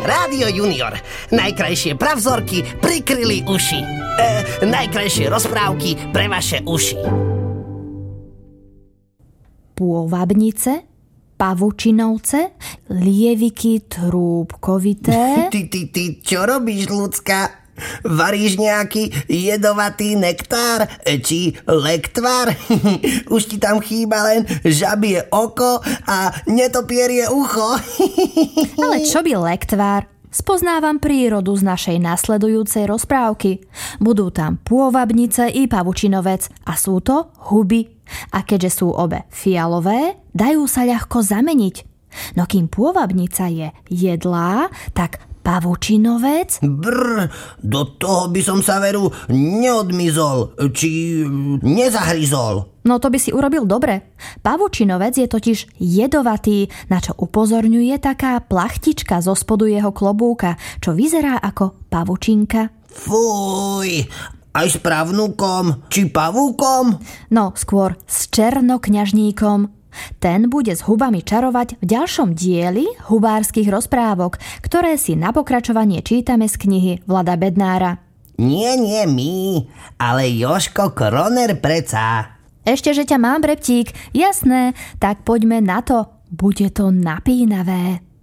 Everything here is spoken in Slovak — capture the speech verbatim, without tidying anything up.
Rádio Junior. Najkrajšie pravzorky prikryli uši. E, najkrajšie rozprávky pre vaše uši. Pôvabnice, pavučinovce, lieviky trúbkovité. Ty, ty, ty, čo robíš, ľudská? Varíš nejaký jedovatý nektár? Či lektvar? Už ti tam chýba len žabie oko a netopierie ucho. Ale čo by lektvar? Spoznávam prírodu z našej nasledujúcej rozprávky. Budú tam pôvabnice i pavučinovec a sú to huby. A keďže sú obe fialové, dajú sa ľahko zameniť. No kým pôvabnica je jedlá, tak pavučinovec? Brr, do toho by som sa veru neodmizol, či nezahryzol. No to by si urobil dobre. Pavučinovec je totiž jedovatý, na čo upozorňuje taká plachtička zo spodu jeho klobúka, čo vyzerá ako pavučinka. Fuj, aj s pravnúkom, či pavúkom? No, skôr s černokňažníkom. Ten bude s hubami čarovať v ďalšom dieli hubárskych rozprávok, ktoré si na pokračovanie čítame z knihy Vlada Bednára. Nie, nie my, ale Jožko Kroner preca. Ešte, že ťa mám, Breptík. Jasné, tak poďme na to. Bude to napínavé.